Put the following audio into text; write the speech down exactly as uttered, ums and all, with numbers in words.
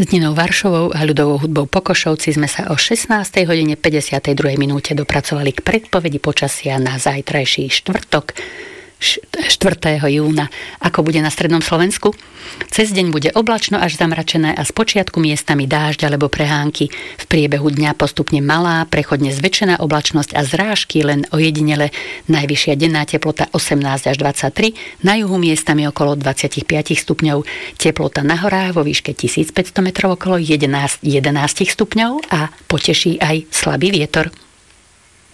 S Ninou Varšovou a ľudovou hudbou Pokošovci sme sa o šestnástej hodine päťdesiatej druhej minúte dopracovali k predpovedi počasia na zajtrajší štvrtok štvrtého júna. Ako bude na strednom Slovensku? Cez deň bude oblačno až zamračené a spočiatku miestami dážď alebo prehánky. V priebehu dňa postupne malá, prechodne zväčšená oblačnosť a zrážky, len ojedinele. Najvyššia denná teplota osemnásť až dvadsaťtri, na juhu miestami okolo dvadsaťpäť stupňov. Teplota na horách vo výške tisícpäťsto metrov okolo jedenásť, jedenásť stupňov a poteší aj slabý vietor.